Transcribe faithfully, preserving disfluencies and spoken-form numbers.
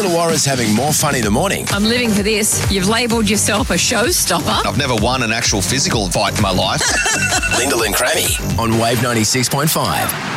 Illawarra's having more fun in the morning. I'm living for this. You've labelled yourself a showstopper. I've never won an actual physical fight in my life. Lyndall and Crammy on Wave ninety-six point five.